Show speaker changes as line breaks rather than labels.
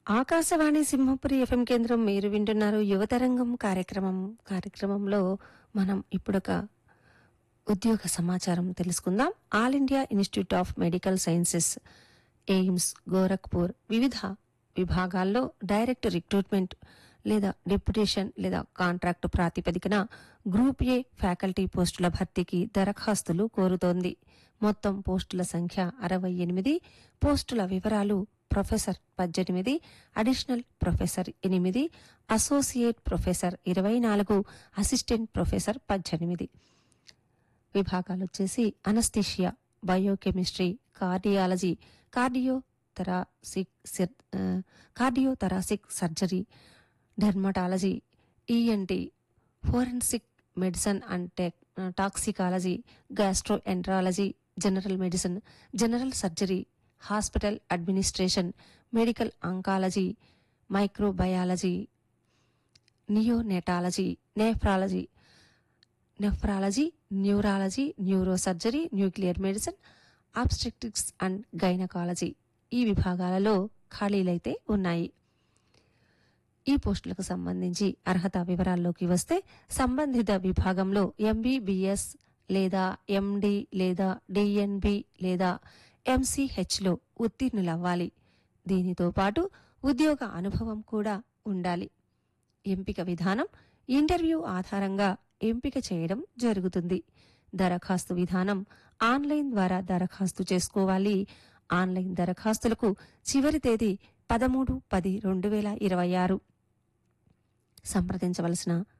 Akashvani Simhapuri FM కేంద్రం మీరు వింటున్నారు యువతరంగం కార్యక్రమంలో మనం ఇప్పుడొక ఉద్యోగ సమాచారం తెలుసుకుందాం. All India institute of medical sciences AIIMS Gorakhpur వివిధ విభాగాల్లో డైరెక్ట్ రిక్రూట్మెంట్ లేదా డిప్యుటేషన్ లేదా కాంట్రాక్టు ప్రాతిపదికన గ్రూప్ ఏ ఫ్యాకల్టీ పోస్టుల భర్తీకి దరఖాస్తులు కోరుతోంది. మొత్తం పోస్టుల సంఖ్య 68, పోస్టుల వివరాలు professor 18, additional professor 8, associate professor 24, assistant professor 18. విభాగాలు వచ్చేసి anaesthesia, biochemistry, cardiology, cardiothoracic surgery, dermatology, ENT, forensic medicine and toxicology, gastroenterology, general medicine, general surgery, hospital administration, medical oncology, microbiology, neonatology, nephrology, neurology, neurosurgery, nuclear medicine, obstetrics and gynaecology ఈ విభాగాలలో ఖాళీలైతే ఉన్నాయి. ఈ పోస్టులకు సంబంధించి అర్హత వివరాల్లోకి వస్తే సంబంధిత విభాగంలో ఎంబీబీఎస్ లేదా ఎండి లేదా డిఎన్బి లేదా ఎంసీహెచ్లో ఉత్తీర్ణులవ్వాలి. దీనితో పాటు ఉద్యోగ అనుభవం కూడా ఉండాలి. ఎంపిక విధానం ఇంటర్వ్యూ ఆధారంగా ఎంపిక చేయడం జరుగుతుంది. దరఖాస్తు విధానం ఆన్లైన్ ద్వారా దరఖాస్తు చేసుకోవాలి. ఆన్లైన్ దరఖాస్తులకు చివరి తేదీ 13/10/2026. సంప్రదించవలసిన